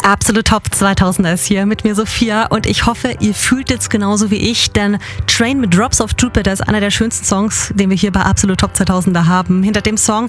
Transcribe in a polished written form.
Absolut Top 2000er ist hier mit mir Sophia und ich hoffe, ihr fühlt es genauso wie ich, denn Train mit Drops of Jupiter ist einer der schönsten Songs, den wir hier bei Absolut Top 2000er haben. Hinter dem Song